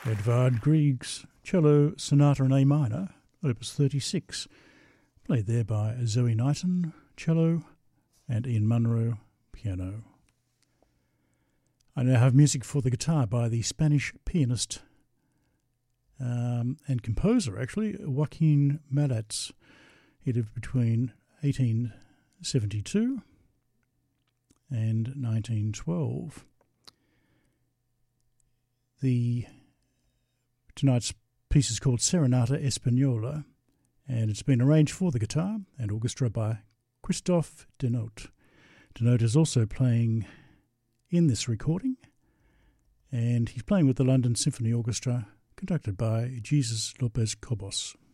Edvard Grieg's Cello Sonata in A Minor, Opus 36, played there by Zoe Knighton, cello, and Ian Munro, piano. I now have music for the guitar by the Spanish pianist and composer, actually, Joaquin Malatz. He lived between 1872 and 1912. Tonight's piece is called Serenata Española, and it's been arranged for the guitar and orchestra by Christophe Denote. Denote is also playing in this recording, and he's playing with the London Symphony Orchestra, conducted by Jesus Lopez Cobos.